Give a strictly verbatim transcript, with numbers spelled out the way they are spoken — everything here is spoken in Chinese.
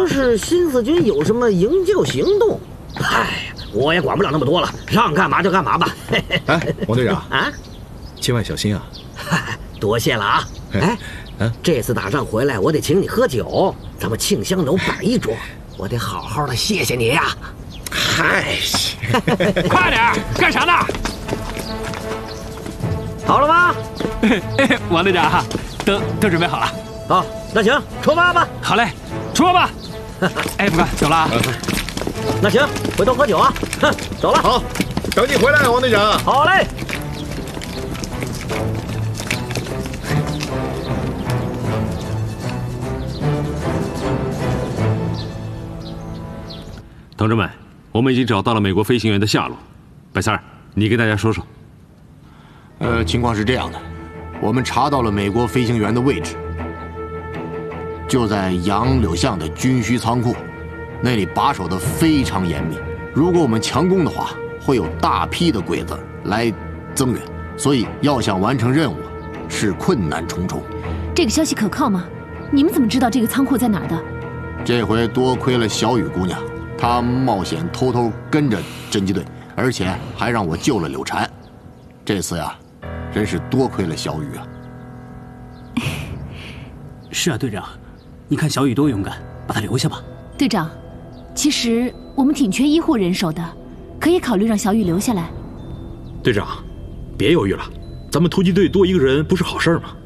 是新四军有什么营救行动。嗨，我也管不了那么多了，让干嘛就干嘛吧。 哎，王队长啊， 千万小心啊！ 多谢了啊！哎，啊，这次打仗回来，我得请你喝酒，咱们庆香楼摆一桌，我得好好的谢谢你呀。 嗨， 快点，干啥呢？ 好了吗？ 王队长，都都准备好了。 好，那行，出发吧。 好嘞，出发吧。哎，不干，走了啊。 那行，回头喝酒啊。哼，走了。 好，等你回来，王队长。 好嘞。 同志们，我们已经找到了美国飞行员的下落。白三儿，你给大家说说。 呃，情况是这样的，我们查到了美国飞行员的位置，就在杨柳巷的军需仓库，那里把守的非常严密。如果我们强攻的话，会有大批的鬼子来增援，所以要想完成任务，是困难重重。 这个消息可靠吗？你们怎么知道这个仓库在哪儿的？ 这回多亏了小雨姑娘，她冒险偷偷跟着侦缉队，而且还让我救了柳禅。这次呀，真是多亏了小雨啊！ 是啊，队长，你看小雨多勇敢，把他留下吧。 队长，其实我们挺缺医护人手的，可以考虑让小雨留下来。 队长，别犹豫了，咱们突击队多一个人不是好事吗？